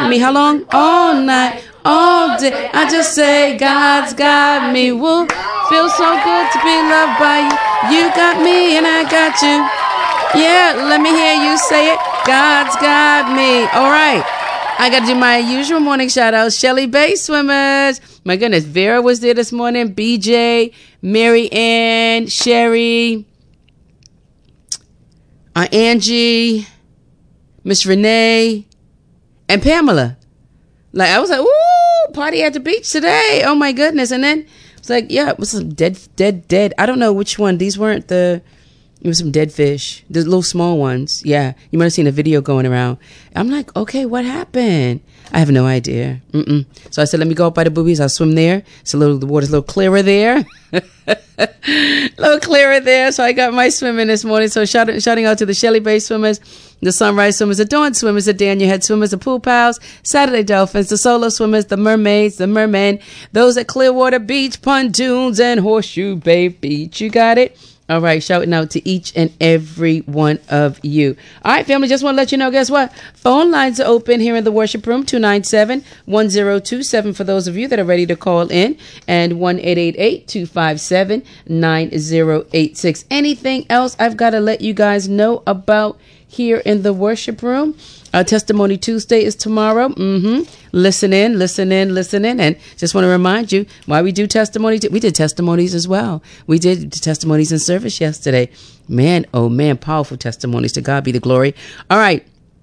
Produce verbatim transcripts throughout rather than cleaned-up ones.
me. How long? All night, all day. I just say God's got me. Woo. Feels so good to be loved by you. You got me and I got you. Yeah, let me hear you say it. God's got me. All right. I got to do my usual morning shout outs. Shelly Bay Swimmers. My goodness. Vera was there this morning. B J, Mary Ann, Sherry, uh, Angie, Miss Renee, and Pamela. Like, I was like, ooh, party at the beach today. Oh, my goodness. And then it's like, yeah, it was some dead, dead, dead. I don't know which one. These weren't the... It was some dead fish, the little small ones. Yeah, you might have seen a video going around. I'm like, okay, what happened? I have no idea. Mm-mm. So I said, let me go up by the boobies. I'll swim there. It's a little, the water's a little clearer there. A little clearer there. So I got my swimming this morning. So shout, shouting out to the Shelly Bay Swimmers, the Sunrise Swimmers, the Dawn Swimmers, the Daniel Head Swimmers, the Pool Pals, Saturday Dolphins, the Solo Swimmers, the Mermaids, the Mermen, those at Clearwater Beach, Pontoons, and Horseshoe Bay Beach. You got it? All right, shouting out to each and every one of you. All right, family, just want to let you know, guess what? Phone lines are open here in the worship room, two nine seven, one zero two seven for those of you that are ready to call in, and one eight eight eight, two five seven, nine zero eight six. Anything else I've got to let you guys know about here in the worship room? Our Testimony Tuesday is tomorrow. Mm-hmm. Listen in, listen in, listen in. And just want to remind you why we do testimony. We did testimonies as well. We did testimonies in service yesterday. Man, oh man, powerful testimonies. To God be the glory. All right.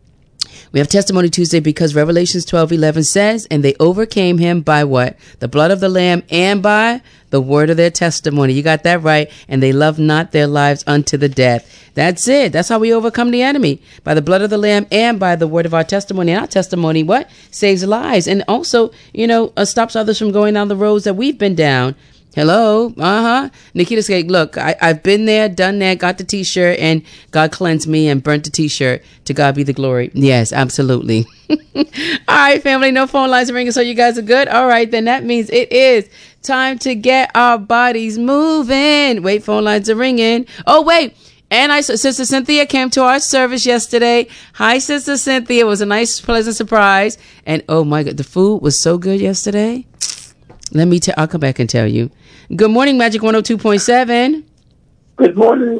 We have Testimony Tuesday because Revelations twelve eleven says, and they overcame him by what? The blood of the Lamb and by the word of their testimony. You got that right. And they loved not their lives unto the death. That's it. That's how we overcome the enemy. By the blood of the Lamb and by the word of our testimony. And our testimony, what? Saves lives. And also, you know, uh, stops others from going down the roads that we've been down. Hello. Uh-huh. Nikita said, look, I, I've been there, done that, got the t-shirt, and God cleansed me and burnt the t-shirt. To God be the glory. Yes, absolutely. All right, family, no phone lines are ringing, so you guys are good. All right, then that means it is time to get our bodies moving. Wait, phone lines are ringing. Oh, wait. And I, Sister Cynthia came to our service yesterday. Hi, Sister Cynthia. It was a nice, pleasant surprise. And oh my God, the food was so good yesterday. Let me tell, I'll come back and tell you. Good morning, Magic one oh two point seven. Good morning,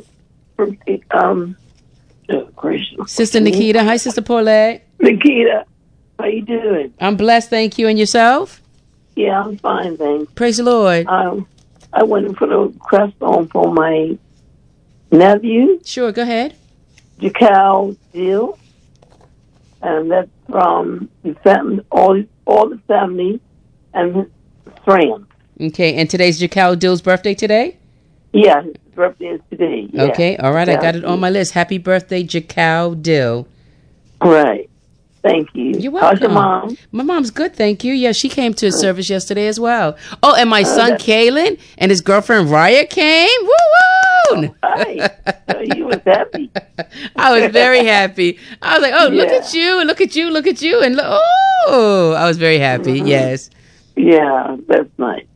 um, oh, gracious. Sister Nikita. Hi, Sister Paulette. Nikita, how you doing? I'm blessed, thank you. And yourself? Yeah, I'm fine, thanks. Praise the Lord. Um, I went and put a crest on for my nephew. Sure, go ahead. Jacal Dill. And that's from the family, all, all the family and his friends. Okay, and today's Jacal Dill's birthday today? Yeah, his birthday is today. Yeah. Okay, all right, yeah. I got it on my list. Happy birthday, Jacal Dill. Right. Thank you. You're welcome. How's your mom? My mom's good, thank you. Yeah, she came to a service yesterday as well. Oh, and my uh, son, Kalen, and his girlfriend, Raya, came. Woo-woo! Oh, hi. So you was happy. I was very happy. I was like, oh, yeah. Look at you, look at you, look at you. And look, oh, I was very happy, mm-hmm. Yes. Yeah, that's nice.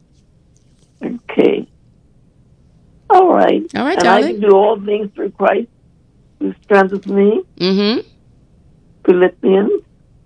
Okay. All right. All right, and darling. I can do all things through Christ who strengthens me. Mm-hmm. Philippians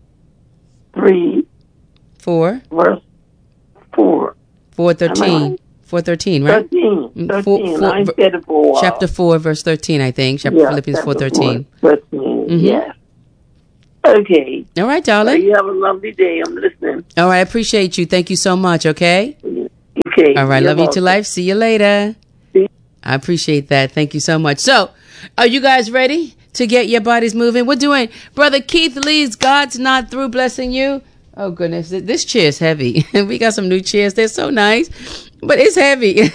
three. Four. Verse four. Four thirteen. Four thirteen, right? Thirteen. Thirteen. Four, four, I said it for a while. Chapter four, verse thirteen, I think. Chapter yeah, Philippians chapter four thirteen. Four, thirteen. Mm-hmm. Yeah. Okay. All right, darling. So you have a lovely day. I'm listening. All right, I appreciate you. Thank you so much, okay? Okay. All right, You're love welcome. you to life. See you later. See? I appreciate that. Thank you so much. So, are you guys ready to get your bodies moving? We're doing Brother Keith Lee's God's Not Through Blessing You. Oh, goodness. This chair is heavy. We got some new chairs. They're so nice, but it's heavy.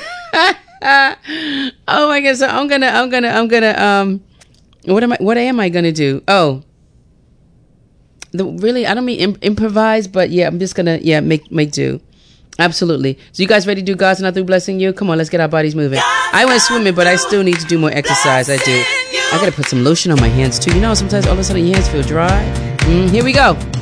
Oh, my God. So, I'm going to, I'm going to, I'm going to, um, what am I, what am I going to do? Oh, the, really, I don't mean imp- improvise, but yeah, I'm just going to, yeah, make, make do. Absolutely. So you guys ready to do God's Not Through Blessing You? Come on, let's get our bodies moving. I went swimming, but I still need to do more exercise. I do. I got to put some lotion on my hands, too. You know, sometimes all of a sudden your hands feel dry. Mm, here we go.